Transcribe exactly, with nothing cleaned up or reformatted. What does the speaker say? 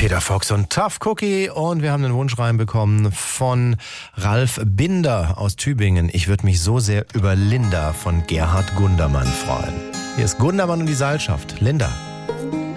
Peter Fox und Tough Cookie und wir haben einen Wunsch reinbekommen von Ralf Binder aus Tübingen. Ich würde mich so sehr über Linda von Gerhard Gundermann freuen. Hier ist Gundermann und die Seilschaft. Linda.